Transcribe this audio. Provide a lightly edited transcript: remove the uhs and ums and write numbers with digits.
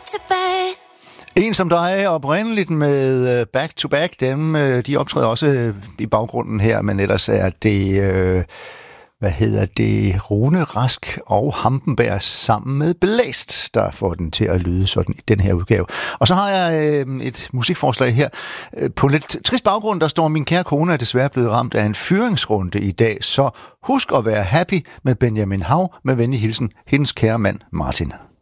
to back. En som dig oprindeligt med Back to Back, dem, de optræder også i baggrunden her, men ellers er det, Rune Rask og Hampenberg sammen med Blæst, der får den til at lyde sådan i den her udgave. Og så har jeg et musikforslag her. På en lidt trist baggrund, der står: min kære kone er desværre blevet ramt af en fyringsrunde i dag, så husk at være happy med Benjamin Hav, med venlig hilsen, hendes kære mand Martin.